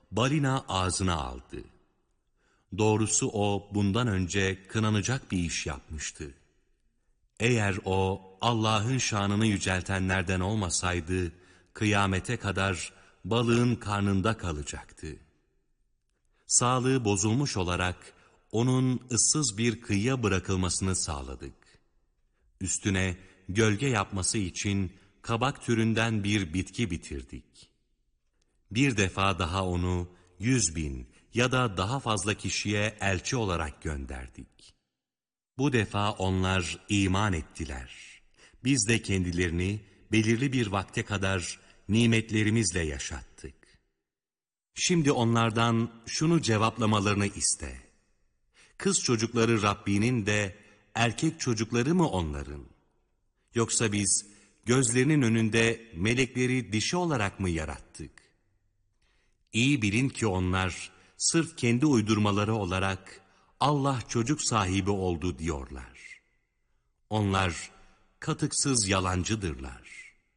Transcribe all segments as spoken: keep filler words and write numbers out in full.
balina ağzına aldı. Doğrusu o bundan önce kınanacak bir iş yapmıştı. Eğer o Allah'ın şanını yüceltenlerden olmasaydı, kıyamete kadar balığın karnında kalacaktı. Sağlığı bozulmuş olarak onun ıssız bir kıyıya bırakılmasını sağladık. Üstüne gölge yapması için kabak türünden bir bitki bitirdik. Bir defa daha onu yüz bin ya da daha fazla kişiye elçi olarak gönderdik. Bu defa onlar iman ettiler. Biz de kendilerini belirli bir vakte kadar nimetlerimizle yaşattık. Şimdi onlardan şunu cevaplamalarını iste. Kız çocukları Rabbinin de erkek çocukları mı onların? Yoksa biz gözlerinin önünde melekleri dişi olarak mı yarattık? İyi bilin ki onlar sırf kendi uydurmaları olarak Allah çocuk sahibi oldu diyorlar. Onlar katıksız yalancıdırlar.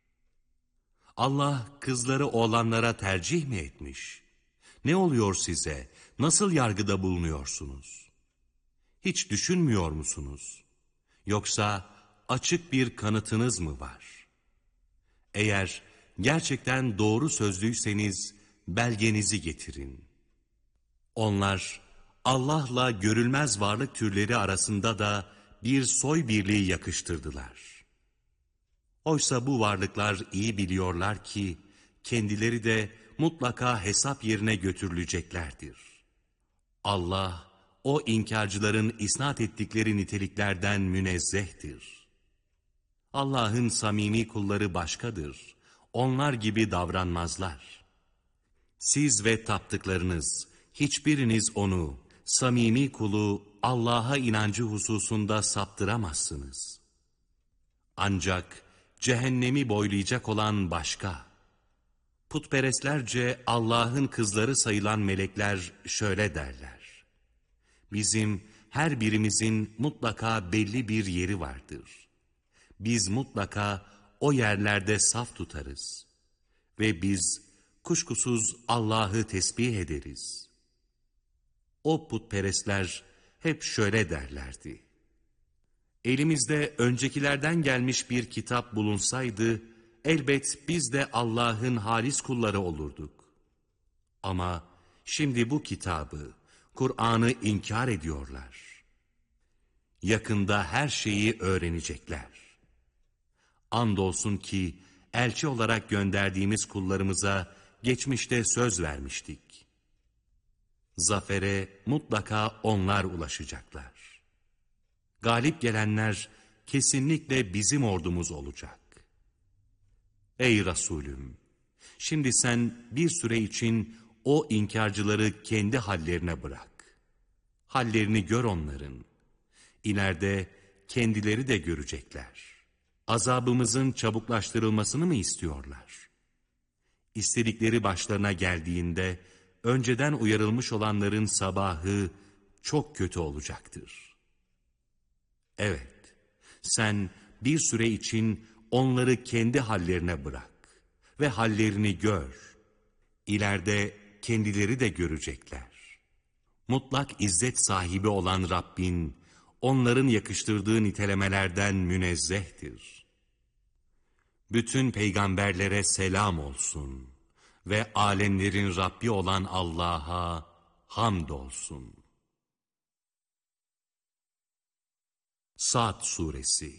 Allah kızları oğlanlara tercih mi etmiş? Ne oluyor size? Nasıl yargıda bulunuyorsunuz? Hiç düşünmüyor musunuz? Yoksa açık bir kanıtınız mı var? Eğer gerçekten doğru sözlüyseniz belgenizi getirin. Onlar Allah'la görülmez varlık türleri arasında da bir soy birliği yakıştırdılar. Oysa bu varlıklar iyi biliyorlar ki kendileri de mutlaka hesap yerine götürüleceklerdir. Allah o inkarcıların isnat ettikleri niteliklerden münezzehtir. Allah'ın samimi kulları başkadır. Onlar gibi davranmazlar. Siz ve taptıklarınız hiçbiriniz onu, samimi kulu Allah'a inancı hususunda saptıramazsınız. Ancak cehennemi boylayacak olan başka. Putperestlerce Allah'ın kızları sayılan melekler şöyle derler. Bizim her birimizin mutlaka belli bir yeri vardır. Biz mutlaka o yerlerde saf tutarız. Ve biz kuşkusuz Allah'ı tesbih ederiz. O putperestler hep şöyle derlerdi. Elimizde öncekilerden gelmiş bir kitap bulunsaydı, elbet biz de Allah'ın halis kulları olurduk. Ama şimdi bu kitabı, Kur'an'ı inkar ediyorlar. Yakında her şeyi öğrenecekler. Andolsun ki elçi olarak gönderdiğimiz kullarımıza geçmişte söz vermiştik. Zafere mutlaka onlar ulaşacaklar. Galip gelenler kesinlikle bizim ordumuz olacak. Ey Resulüm! Şimdi sen bir süre için o inkarcıları kendi hallerine bırak. Hallerini gör onların. İleride kendileri de görecekler. Azabımızın çabuklaştırılmasını mı istiyorlar? İstedikleri başlarına geldiğinde önceden uyarılmış olanların sabahı çok kötü olacaktır. Evet, sen bir süre için onları kendi hallerine bırak ve hallerini gör. İleride kendileri de görecekler. Mutlak izzet sahibi olan Rabbin, onların yakıştırdığı nitelemelerden münezzehtir. Bütün peygamberlere selam olsun ve alemlerin Rabbi olan Allah'a hamdolsun. Sad Suresi.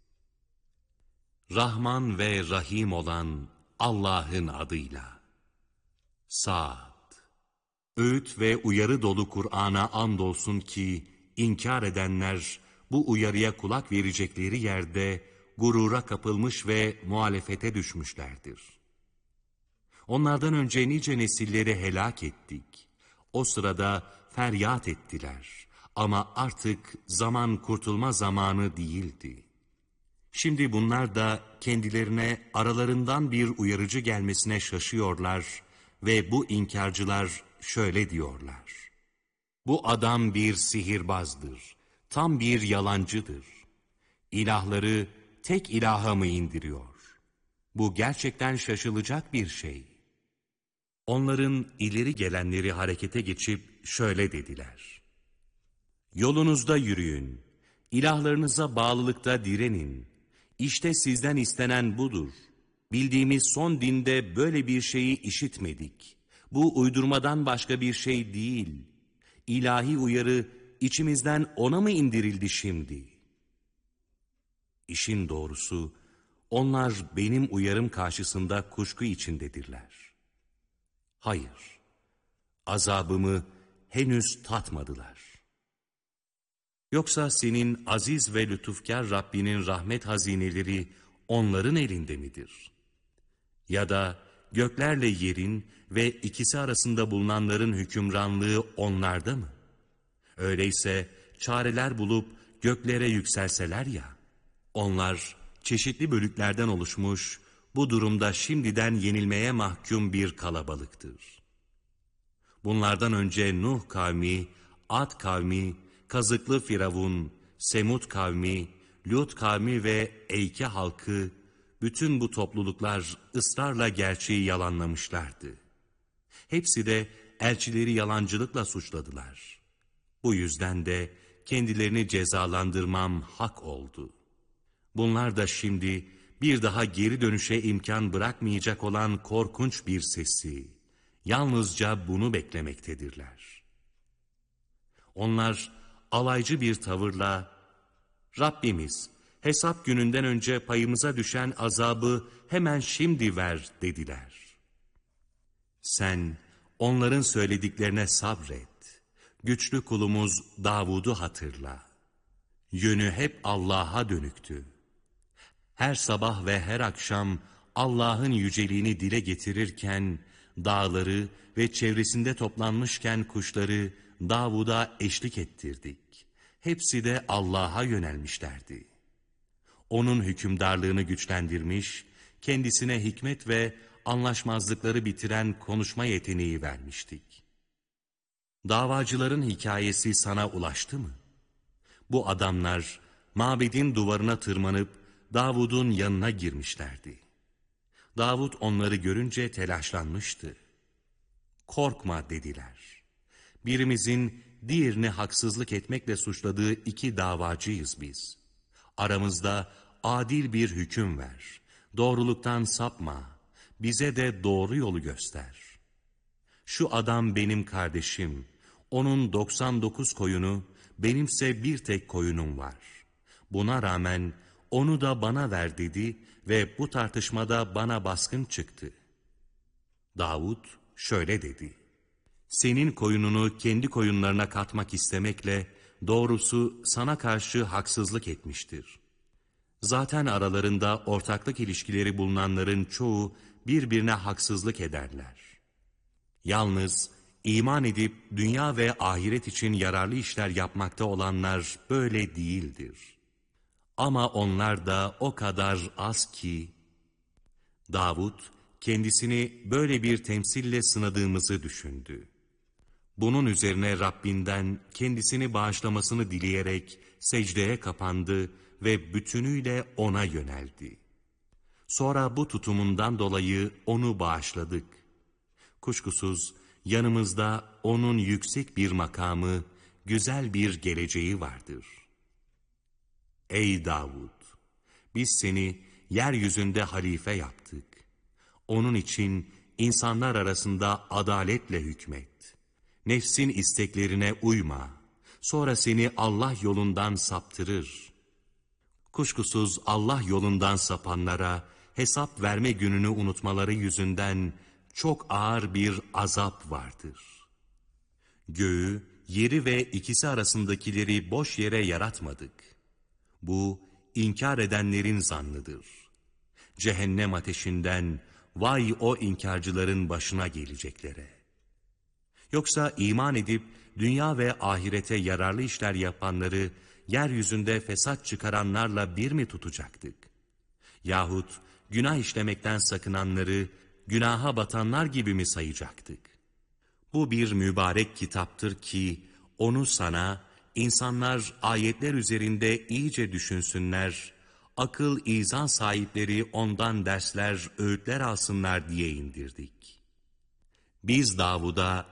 Rahman ve Rahim olan Allah'ın adıyla. Sad. Öğüt ve uyarı dolu Kur'an'a andolsun ki inkar edenler bu uyarıya kulak verecekleri yerde gurura kapılmış ve muhalefete düşmüşlerdir. Onlardan önce nice nesilleri helak ettik. O sırada feryat ettiler. Ama artık zaman kurtulma zamanı değildi. Şimdi bunlar da kendilerine aralarından bir uyarıcı gelmesine şaşıyorlar ve bu inkarcılar şöyle diyorlar. Bu adam bir sihirbazdır, tam bir yalancıdır. İlahları tek ilaha mı indiriyor? Bu gerçekten şaşılacak bir şey. Onların ileri gelenleri harekete geçip şöyle dediler: Yolunuzda yürüyün, ilahlarınıza bağlılıkta direnin. İşte sizden istenen budur. Bildiğimiz son dinde böyle bir şeyi işitmedik. Bu uydurmadan başka bir şey değil. İlahi uyarı içimizden ona mı indirildi şimdi? İşin doğrusu, onlar benim uyarım karşısında kuşku içindedirler. Hayır, azabımı henüz tatmadılar. Yoksa senin aziz ve lütufkar Rabbinin rahmet hazineleri onların elinde midir? Ya da göklerle yerin ve ikisi arasında bulunanların hükümranlığı onlarda mı? Öyleyse çareler bulup göklere yükselseler ya, onlar çeşitli bölüklerden oluşmuş, bu durumda şimdiden yenilmeye mahkum bir kalabalıktır. Bunlardan önce Nuh kavmi, Ad kavmi, Kazıklı Firavun, Semud kavmi, Lut kavmi ve Eyke halkı, bütün bu topluluklar ısrarla gerçeği yalanlamışlardı. Hepsi de elçileri yalancılıkla suçladılar. Bu yüzden de kendilerini cezalandırmam hak oldu. Bunlar da şimdi bir daha geri dönüşe imkan bırakmayacak olan korkunç bir sesi, yalnızca bunu beklemektedirler. Onlar alaycı bir tavırla, Rabbimiz, hesap gününden önce payımıza düşen azabı hemen şimdi ver dediler. Sen onların söylediklerine sabret. Güçlü kulumuz Davud'u hatırla. Yönü hep Allah'a dönüktü. Her sabah ve her akşam Allah'ın yüceliğini dile getirirken, dağları ve çevresinde toplanmışken kuşları Davud'a eşlik ettirdik. Hepsi de Allah'a yönelmişlerdi. Onun hükümdarlığını güçlendirmiş, kendisine hikmet ve anlaşmazlıkları bitiren konuşma yeteneği vermiştik. Davacıların hikayesi sana ulaştı mı? Bu adamlar mabedin duvarına tırmanıp Davud'un yanına girmişlerdi. Davud onları görünce telaşlanmıştı. Korkma dediler. Birimizin diğerini haksızlık etmekle suçladığı iki davacıyız biz. Aramızda adil bir hüküm ver. Doğruluktan sapma. Bize de doğru yolu göster. Şu adam benim kardeşim. Onun doksan dokuz koyunu, benimse bir tek koyunum var. Buna rağmen onu da bana ver dedi ve bu tartışmada bana baskın çıktı. Davud şöyle dedi: Senin koyununu kendi koyunlarına katmak istemekle doğrusu sana karşı haksızlık etmiştir. Zaten aralarında ortaklık ilişkileri bulunanların çoğu birbirine haksızlık ederler. Yalnız iman edip dünya ve ahiret için yararlı işler yapmakta olanlar böyle değildir. Ama onlar da o kadar az ki. Davud kendisini böyle bir temsille sınadığımızı düşündü. Bunun üzerine Rabbinden kendisini bağışlamasını dileyerek secdeye kapandı ve bütünüyle ona yöneldi. Sonra bu tutumundan dolayı onu bağışladık. Kuşkusuz yanımızda onun yüksek bir makamı, güzel bir geleceği vardır. Ey Davud! Biz seni yeryüzünde halife yaptık. Onun için insanlar arasında adaletle hükmet. Nefsin isteklerine uyma. Sonra seni Allah yolundan saptırır. Kuşkusuz Allah yolundan sapanlara hesap verme gününü unutmaları yüzünden çok ağır bir azap vardır. Göğü, yeri ve ikisi arasındakileri boş yere yaratmadık. Bu, inkar edenlerin zannıdır. Cehennem ateşinden, vay o inkarcıların başına geleceklere. Yoksa iman edip, dünya ve ahirete yararlı işler yapanları, yeryüzünde fesat çıkaranlarla bir mi tutacaktık? Yahut, günah işlemekten sakınanları, günaha batanlar gibi mi sayacaktık? Bu bir mübarek kitaptır ki, onu sana, insanlar ayetler üzerinde iyice düşünsünler, akıl izan sahipleri ondan dersler, öğütler alsınlar diye indirdik. Biz Davud'a